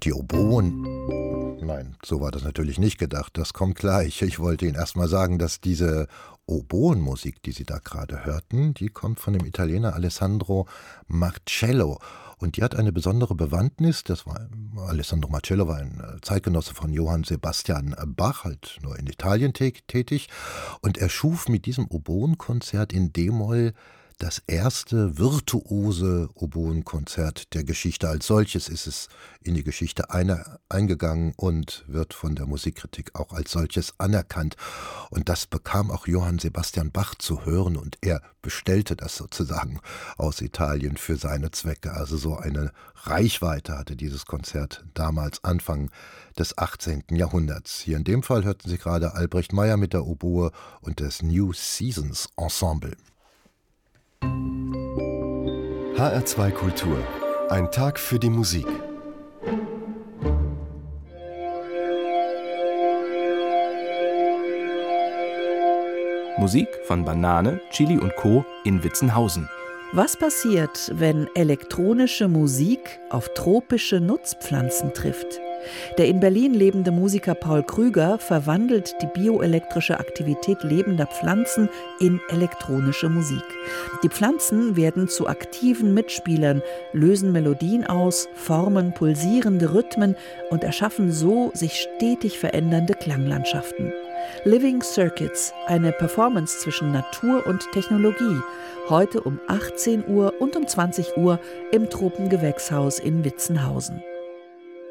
Die Oboen. Nein, so war das natürlich nicht gedacht. Das kommt gleich. Ich wollte Ihnen erst mal sagen, dass diese Oboenmusik, die Sie da gerade hörten, die kommt von dem Italiener Alessandro Marcello. Und die hat eine besondere Bewandtnis. Alessandro Marcello war ein Zeitgenosse von Johann Sebastian Bach, halt nur in Italien tätig. Und er schuf mit diesem Oboenkonzert in D-Moll das erste virtuose Oboenkonzert der Geschichte. Als solches ist es in die Geschichte eingegangen und wird von der Musikkritik auch als solches anerkannt. Und das bekam auch Johann Sebastian Bach zu hören und er bestellte das sozusagen aus Italien für seine Zwecke. Also so eine Reichweite hatte dieses Konzert damals Anfang des 18. Jahrhunderts. Hier in dem Fall hörten Sie gerade Albrecht Meyer mit der Oboe und das New Seasons Ensemble. HR2 Kultur. Ein Tag für die Musik. Musik von Banane, Chili und Co. in Witzenhausen. Was passiert, wenn elektronische Musik auf tropische Nutzpflanzen trifft? Der in Berlin lebende Musiker Paul Krüger verwandelt die bioelektrische Aktivität lebender Pflanzen in elektronische Musik. Die Pflanzen werden zu aktiven Mitspielern, lösen Melodien aus, formen pulsierende Rhythmen und erschaffen so sich stetig verändernde Klanglandschaften. Living Circuits, eine Performance zwischen Natur und Technologie, heute um 18 Uhr und um 20 Uhr im Tropengewächshaus in Witzenhausen.